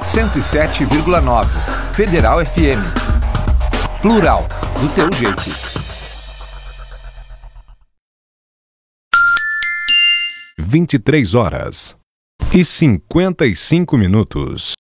107,9. Federal FM. Plural, do teu jeito. 23h e 55 minutos.